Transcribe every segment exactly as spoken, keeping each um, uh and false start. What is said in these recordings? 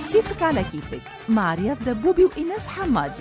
سيفك على كيفك مع رياض دبوبي وإيناس حمادي.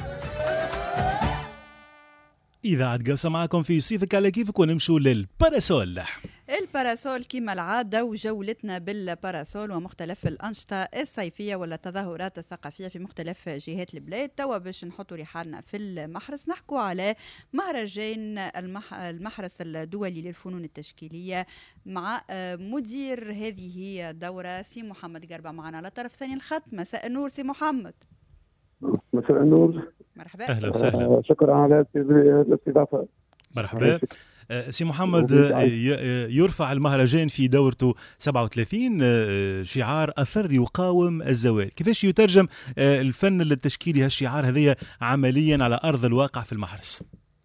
إذا عاد قصة معكم في سيفك على كيفك ونمشوا للباراسول. الباراسول كما العادة وجولتنا بالباراسول ومختلف الأنشطة الصيفية ولا التظاهرات الثقافية في مختلف جهات البلاد. توا باش نحطوا رحالنا في المحرس نحكوا على مهرجان المح... المحرس الدولي للفنون التشكيلية مع مدير هذه الدورة سي محمد قربة معنا على طرف ثاني الخط. مساء النور سي محمد. مساء النور. مرحبا. أهلا وسهلا. آه شكرا على الاستضافة. مرحبا. سي محمد، يرفع المهرجان في دورته سبعة وثلاثين شعار أثر يقاوم الزوال. كيفاش يترجم الفن التشكيلي هالشعار هذا عمليا على أرض الواقع في المحرس؟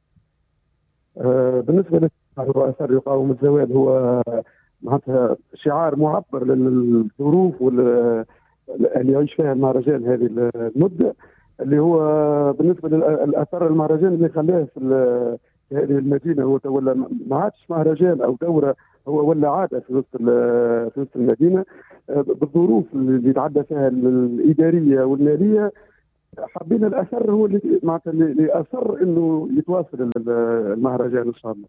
بالنسبة للشعار أثر يقاوم الزوال هو معناتها شعار معبر للظروف اللي يعيش فيها المهرجان هذه المدة، اللي هو بالنسبة للأثر المهرجان اللي خلاه في هذه المدينه هو ولا ما عادش مهرجان او دوره، هو ولا عاده في وسط في وسط المدينه بالظروف اللي تعدى فيها الاداريه والماليه. حابين الاثر هو اللي معناتها اللي اصر انه يتواصل المهرجان ان شاء الله.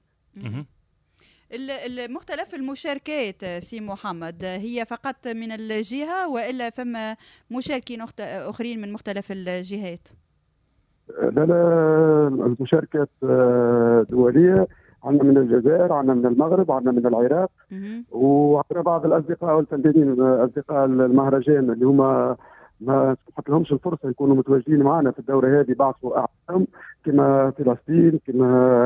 المختلف المشاركات سي محمد هي فقط من الجهه والا فما مشاركين اخرين من مختلف الجهات؟ لا لا، المشاركات دولية، عندنا من الجزائر، عندنا من المغرب، عندنا من العراق، وعندنا بعض الأصدقاء والفنانين أصدقاء المهرجان اللي هما ما سمحت لهمش الفرصة يكونوا متواجدين معنا في الدورة هذه، بعثوا أعلام كما فلسطين، كما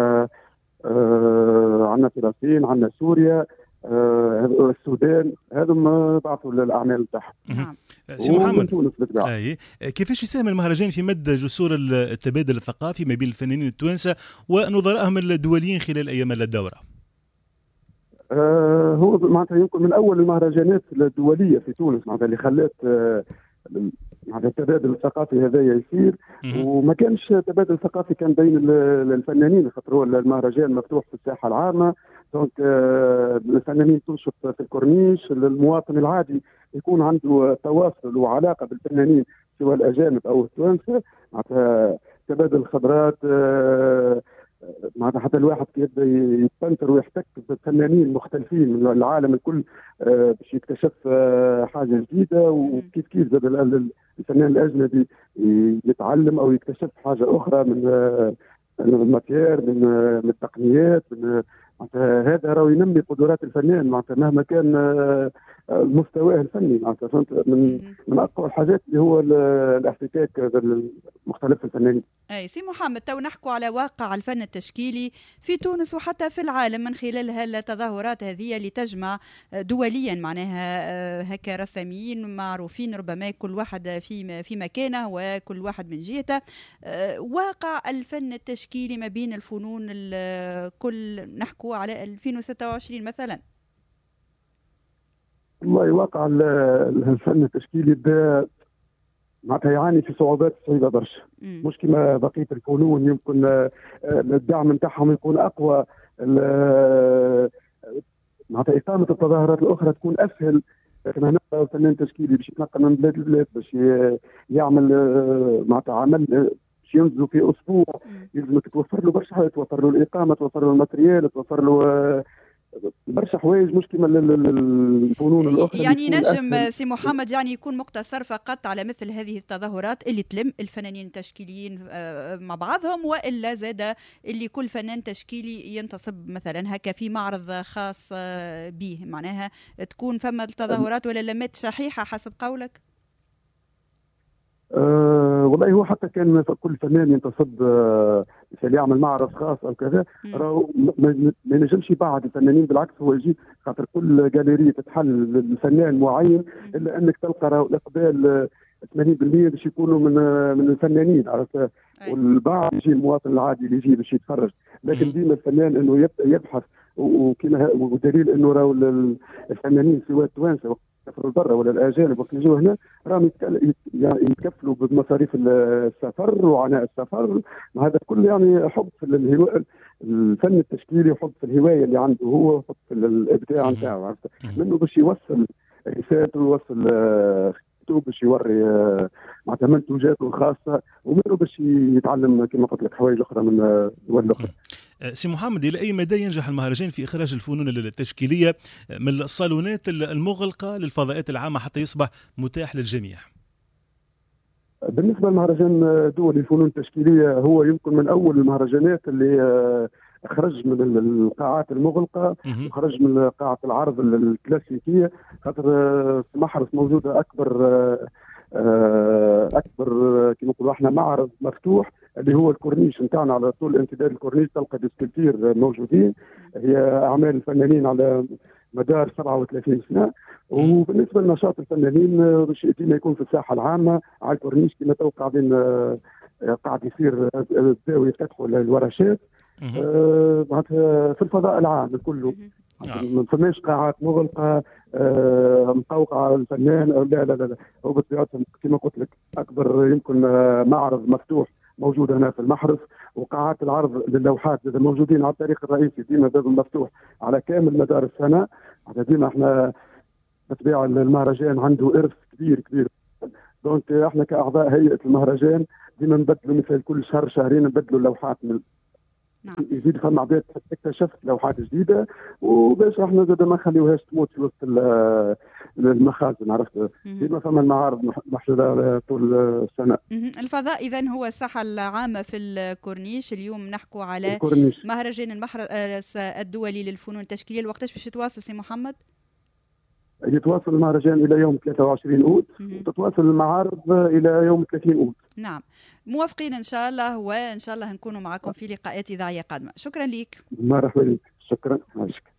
آه عندنا فلسطين، عندنا سوريا، آه السودان، هذم بعثوا للأعمال بتاعهم. سي محمد، آه. كيفاش يساهم المهرجان في مد جسور التبادل الثقافي ما بين الفنانين التوانسة ونظرائهم الدوليين خلال أيام الدورة؟ آه هو معناتها يمكن من أول المهرجانات الدولية في تونس معناتها اللي خلت آه معناتها التبادل الثقافي هذا يصير، وما كانش تبادل ثقافي كان بين الفنانين، خاطر هو المهرجان مفتوح في الساحة العامة، دونك آه الفنانين تنشط في الكورنيش، المواطن العادي يكون عنده تواصل وعلاقه بالفنانين سواء الاجانب او التوانسه، معناتها تبادل خبرات، معناتها حتى الواحد يبدا يستنتر ويحتك بفنانين مختلفين من العالم الكل باش يكتشف حاجه جديده، وكيف كيف زاد الفنان الاجنبي يتعلم او يكتشف حاجه اخرى من الماتير، من من التقنيات، من هذا راهو ينمي قدرات الفنان معناتها مهما كان مستواه الفني، معناتها من من اقوى الحاجات اللي هو الاحتكاك بمختلف الفنانين. اي سي محمد، تو نحكوا على واقع الفن التشكيلي في تونس وحتى في العالم من خلال هالتظاهرات هذه اللي تجمع دوليا معناها هكا رساميين معروفين، ربما كل واحد في في مكانه وكل واحد من جهته. واقع الفن التشكيلي ما بين الفنون الكل نحكوا على ألفين وستة وعشرين مثلا. والله واقع الفن التشكيلي ده معناتها يعاني في صعوبات صعيبه برشا، مش كما بقيه الفنون يمكن الدعم نتاعهم يكون اقوى، معناتها اقامه التظاهرات الاخرى تكون اسهل، لكن هنا الفنان التشكيلي باش يتنقل من بلاد لبلاد باش يعمل معناتها عمل باش ينزلوا في اسبوع، يلزمك توفر له برشا حاجات، توفر له الاقامه، توفر له الماتريال، توفر له برشا حوايج مش كما الفنون الاخرى. يعني نجم سي محمد يعني يكون مقتصر فقط على مثل هذه التظاهرات اللي تلم الفنانين التشكيليين مع بعضهم، والا زاد اللي كل فنان تشكيلي ينتصب مثلا هكا في معرض خاص به، معناها تكون فما التظاهرات ولا لمات شحيحه حسب قولك؟ أه والله هو حتى كان كل فنان ينتصب أه يعمل معرض خاص او كذا، راهو ما ينجمش يبعد الفنانين، بالعكس هو يجي خاطر كل جاليري تتحل لفنان معين، الا انك تلقى راهو الاقبال ثمانين بالمئة باش يكونوا من من الفنانين، عرفت؟ والبعض يجي المواطن العادي اللي يجي باش يتفرج، لكن ديما الفنان انه يبحث، وكما ودليل انه راهو الفنانين سواء التوانسه يسافروا برا ولا الاجانب وقت يجوا هنا راهم يتكفلوا بمصاريف السفر وعناء السفر، هذا كله يعني حب في الهواء الفن التشكيلي وحب في الهوايه اللي عنده هو وحب في الابداع نتاعو، منه باش يوصل رسالته ويوصل موهبته، باش يوري معناتها منتوجاته الخاصه، ومنه باش يتعلم كما قلت لك حوايج اخرى من الدول الاخرى. سي محمد، الى اي مدى ينجح المهرجان في اخراج الفنون التشكيليه من الصالونات المغلقه للفضاءات العامه حتى يصبح متاح للجميع؟ بالنسبه لمهرجان دولي الفنون التشكيليه، هو يمكن من اول المهرجانات اللي خرج من القاعات المغلقه وخرج من قاعه العرض الكلاسيكيه، خاطر محرز موجوده اكبر اكبر كما نقولوا احنا معرض مفتوح اللي هو الكورنيش نتاعنا. على طول امتداد الكورنيش تلقى ديسكلتير موجودين، هي اعمال الفنانين على مدار سبعة وثلاثين سنه. وبالنسبه لنشاط الفنانين باش ديما يكون في الساحه العامه على الكورنيش، كما تو قاعدين قاعد يصير بداوا يفتحوا الورشات معناتها في الفضاء العام كله. ما فماش قاعات مغلقه آه مقوقعه الفنان، لا لا لا هو بطبيعتهم كما قلت لك اكبر يمكن معرض مفتوح موجود هنا في المحرز، وقاعات العرض للوحات موجودين على الطريق الرئيسي ديما باب مفتوح على كامل مدار السنه. ديما احنا بطبيعه المهرجان عنده ارث كبير كبير، دونك احنا كاعضاء هيئه المهرجان ديما نبدلوا مثل كل شهر شهرين نبدلوا اللوحات من نعم. يزيد فما عباد اكتشفت لوحات جديده، وباش احنا زاد ما نخليوهاش تموت في وسط المخازن. عرفت ديما فما المعارض محشوره طول السنه. الفضاء اذا هو الساحه العامه في الكورنيش. اليوم نحكوا على الكورنيش. مهرجان المحرز الدولي للفنون التشكيليه، وقتاش باش يتواصل سي محمد؟ يتواصل المهرجان الى يوم ثلاثة وعشرين أوت، وتتواصل المعارض الى يوم ثلاثين أوت. نعم، موافقين ان شاء الله، وان شاء الله نكونوا معكم في لقاءات اذاعيه قادمه. شكرا لك. مرحبا بك. شكرا.